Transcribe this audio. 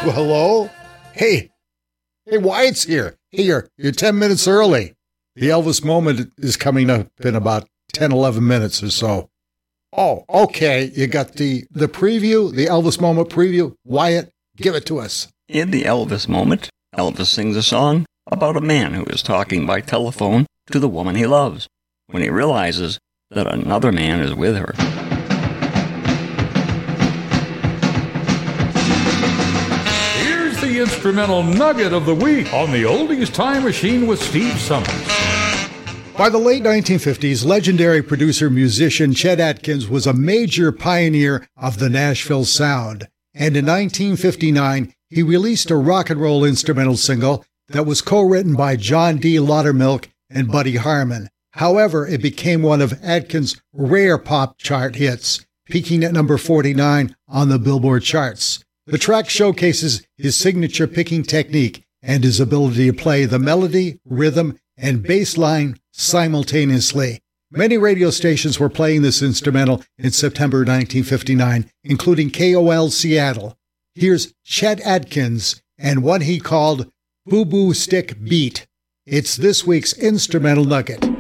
Well, hello? Hey, Wyatt's here. Hey, you're 10 minutes early. The Elvis moment is coming up in about 10, 11 minutes or so. Oh, okay. You got the preview, the Elvis moment preview. Wyatt, give it to us. In the Elvis moment, Elvis sings a song about a man who is talking by telephone to the woman he loves when he realizes that another man is with her. Here's the instrumental nugget of the week on the Oldies Time Machine with Steve Summers. By the late 1950s, legendary producer-musician Chet Atkins was a major pioneer of the Nashville sound. And in 1959, he released a rock and roll instrumental single that was co-written by John D. Laudermilk and Buddy Harman. However, it became one of Atkins' rare pop chart hits, peaking at number 49 on the Billboard charts. The track showcases his signature picking technique and his ability to play the melody, rhythm, and bass line simultaneously. Many radio stations were playing this instrumental in September 1959, including KOL Seattle. Here's Chet Atkins and what he called Boo Boo Stick Beat. It's this week's instrumental nugget.